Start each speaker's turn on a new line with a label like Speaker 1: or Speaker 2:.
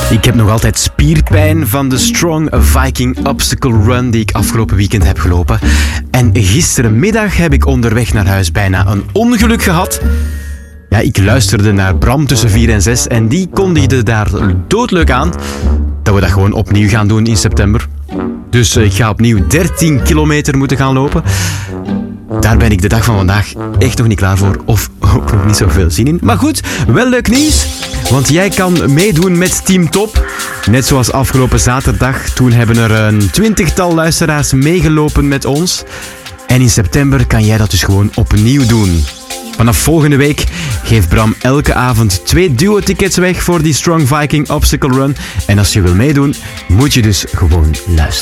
Speaker 1: Ik heb nog altijd spierpijn van de Strong Viking Obstacle Run die ik afgelopen weekend heb gelopen. En gisterenmiddag heb ik onderweg naar huis bijna een ongeluk gehad. Ja, ik luisterde naar Bram tussen 4 en 6 en die kondigde daar doodleuk aan dat we dat gewoon opnieuw gaan doen in september. Dus ik ga opnieuw 13 kilometer moeten gaan lopen. Daar ben ik de dag van vandaag echt nog niet klaar voor. Of ook nog niet zoveel zin in. Maar goed, wel leuk nieuws. Want jij kan meedoen met Team Top. Net zoals afgelopen zaterdag. Toen hebben er een 20-tal luisteraars meegelopen met ons. En in september kan jij dat dus gewoon opnieuw doen. Vanaf volgende week geeft Bram elke avond 2 duo-tickets weg voor die Strong Viking Obstacle Run. En als je wil meedoen, moet je dus gewoon luisteren.